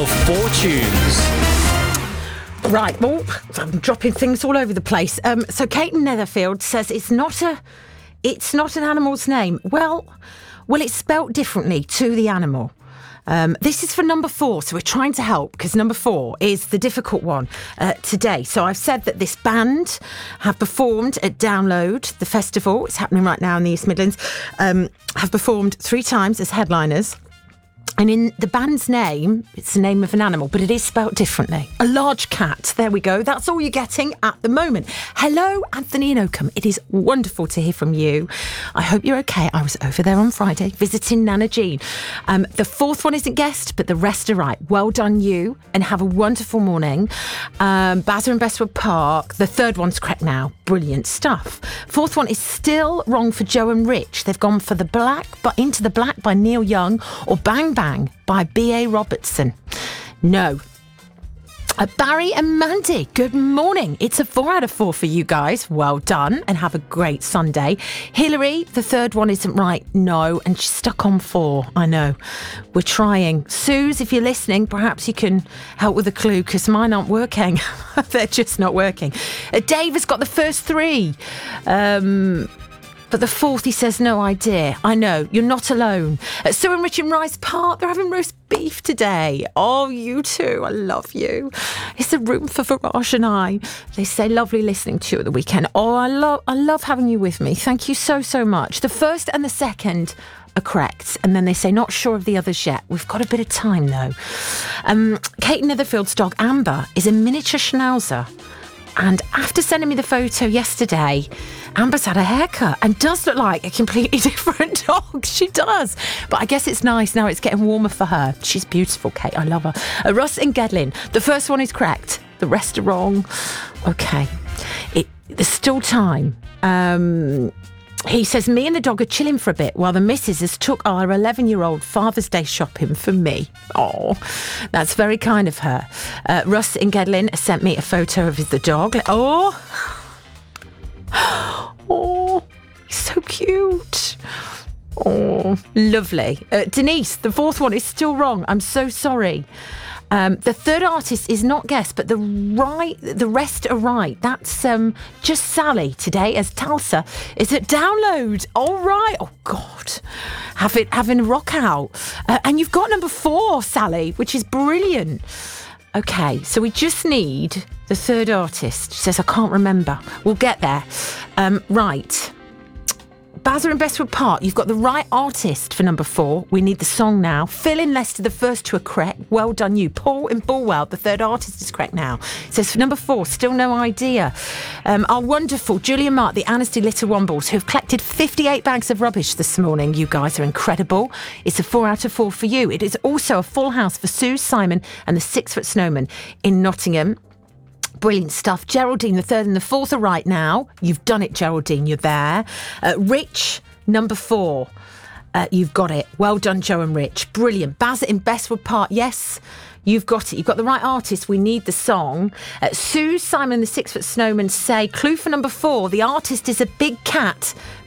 of Fortunes. Right, well, I'm dropping things all over the place. So Kate in Netherfield says it's not an animal's name. Well, it's spelt differently to the animal. This is for number 4, so we're trying to help because number 4 is the difficult one today. So I've said that this band have performed at Download, the festival. It's happening right now in the East Midlands. Have performed 3 times as headliners. And in the band's name, it's the name of an animal, but it is spelt differently. A large cat. There we go. That's all you're getting at the moment. Hello, Anthony and Oakham. It is wonderful to hear from you. I hope you're okay. I was over there on Friday visiting Nana Jean. The 4th one isn't guessed, but the rest are right. Well done, you, and have a wonderful morning. Bazza and Bestwood Park. The 3rd one's correct now. Brilliant stuff. 4th one is still wrong for Joe and Rich. They've gone for Into the Black by Neil Young or Bang Bang by B.A. Robertson. No. Barry and Mandy, good morning. It's a 4 out of 4 for you guys. Well done and have a great Sunday. Hilary, the 3rd one isn't right. No, and she's stuck on 4. I know. We're trying. Suze, if you're listening, perhaps you can help with a clue because mine aren't working. They're just not working. Dave has got the first 3. But the 4th, he says, no idea. I know, you're not alone. Sue and Rich in Rice Park, they're having roast beef today. Oh, you too, I love you. It's a room for Viraj and I. They say lovely listening to you at the weekend. Oh, I love having you with me. Thank you so, so much. The 1st and the 2nd are correct. And then they say, not sure of the others yet. We've got a bit of time, though. Kate Netherfield's dog, Amber, is a miniature schnauzer. And after sending me the photo yesterday, Amber's had a haircut and does look like a completely different dog. She does. But I guess it's nice now it's getting warmer for her. She's beautiful, Kate. I love her. Russ in Gedlin. The 1st one is correct. The rest are wrong. Okay. There's still time. He says, me and the dog are chilling for a bit while the missus has took our 11-year-old Father's Day shopping for me. Oh, that's very kind of her. Russ in Gedlin sent me a photo of the dog. Oh, he's so cute. Oh, lovely. Denise, the 4th one is still wrong. I'm so sorry. The 3rd artist is not guessed, but the rest are right. That's just Sally today as Talsa is at Download. All right. Oh God, having a rock out, and you've got number 4, Sally, which is brilliant. Okay, so we just need the 3rd artist. She says I can't remember. We'll get there. Right. Bazza and Bestwood Park, you've got the right artist for number 4. We need the song now. Phil in Leicester, the first 2 are correct. Well done, you. Paul in Bulwell, the 3rd artist is correct now. It says for number 4, still no idea. Our wonderful Julia Mark, the Annesley Little Wombles, who have collected 58 bags of rubbish this morning. You guys are incredible. It's a 4 out of 4 for you. It is also a full house for Sue, Simon and the 6-foot snowman in Nottingham. Brilliant stuff. Geraldine, the 3rd and the 4th are right now. You've done it, Geraldine. You're there. Rich, number 4. You've got it. Well done, Joe and Rich. Brilliant. Bazza in Bestwood Park. Yes, you've got it. You've got the right artist. We need the song. Sue, Simon, the 6-foot snowman say, clue for number 4. The artist is a big cat